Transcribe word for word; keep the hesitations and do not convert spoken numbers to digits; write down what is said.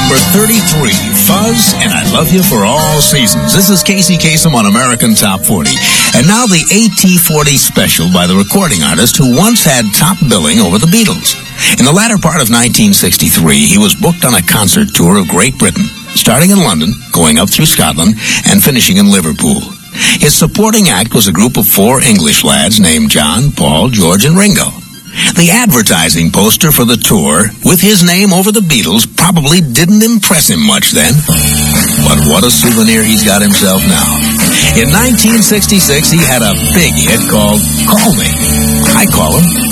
number thirty-three, Fuzz, and I Love You for All Seasons. This is Casey Kasem on American Top forty. And now the A T forty special by the recording artist who once had top billing over the Beatles. In the latter part of nineteen sixty-three, he was booked on a concert tour of Great Britain, starting in London, going up through Scotland, and finishing in Liverpool. His supporting act was a group of four English lads named John, Paul, George, and Ringo. The advertising poster for the tour, with his name over the Beatles, probably didn't impress him much then. But what a souvenir he's got himself now. In nineteen sixty-six, he had a big hit called Call Me. I call him